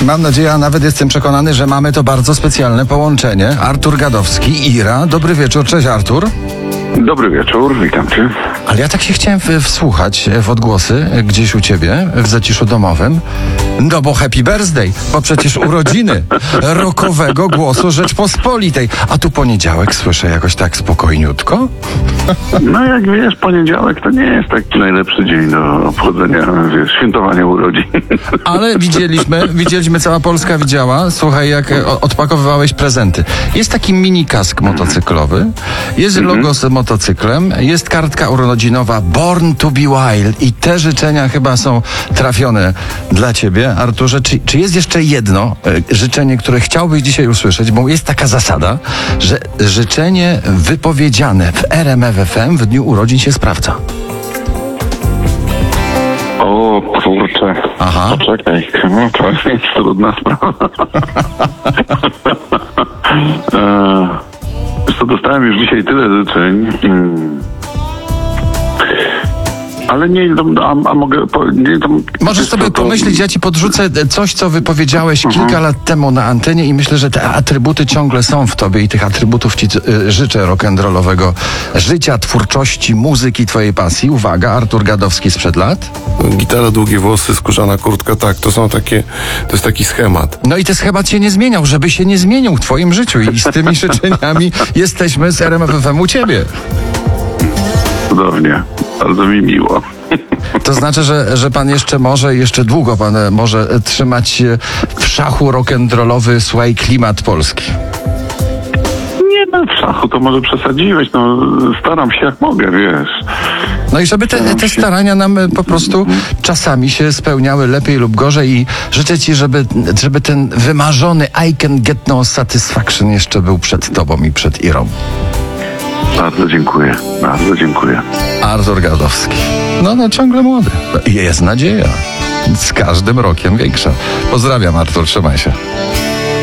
Mam nadzieję, a nawet jestem przekonany, że mamy to bardzo specjalne połączenie. Artur Gadowski, Ira. Dobry wieczór, cześć Artur. Dobry wieczór, witam cię. Ale ja tak się chciałem wsłuchać w odgłosy gdzieś u ciebie, w zaciszu domowym. No bo happy birthday, bo przecież urodziny rockowego głosu Rzeczpospolitej. A tu poniedziałek słyszę jakoś tak spokojniutko. No jak wiesz, poniedziałek to nie jest taki najlepszy dzień do obchodzenia, wiesz, świętowania urodzin. Ale widzieliśmy, cała Polska widziała, słuchaj, jak odpakowywałeś prezenty. Jest taki mini kask motocyklowy, jest logo z motocyklem, jest kartka urodzinowa Born to be Wild i te życzenia chyba są trafione dla ciebie, Arturze. Czy jest jeszcze jedno życzenie, które chciałbyś dzisiaj usłyszeć, bo jest taka zasada, że życzenie wypowiedziane w RMF FM w dniu urodzin się sprawdza. O kurczę, Aha. Poczekaj, no, to jest trudna sprawa. Wiesz co, dostałem już dzisiaj tyle życzeń. Ale nie, a mogę... Możesz sobie pomyśleć, ja ci podrzucę coś, co wypowiedziałeś kilka lat temu na antenie i myślę, że te atrybuty ciągle są w tobie i tych atrybutów ci życzę rock'n'rollowego życia, twórczości, muzyki, twojej pasji. Uwaga, Artur Gadowski sprzed lat. Gitara, długie włosy, skórzana kurtka, tak, to jest taki schemat. No i ten schemat się nie zmieniał, żeby się nie zmienił w twoim życiu i z tymi życzeniami jesteśmy z RMF FM u ciebie. Cudownie, bardzo mi miło. To znaczy, że pan jeszcze długo pan może trzymać się w szachu rock'n'rollowy, słuchaj, klimat polski. Nie, no w szachu to może przesadziłeś, no staram się jak mogę, wiesz. No i żeby te starania nam po prostu czasami się spełniały lepiej lub gorzej i życzę ci, żeby ten wymarzony I can get no satisfaction jeszcze był przed tobą i przed Irą. Bardzo dziękuję, bardzo dziękuję. Artur Gadowski. No ciągle młody. Jest nadzieja. Z każdym rokiem większa. Pozdrawiam, Artur, trzymaj się.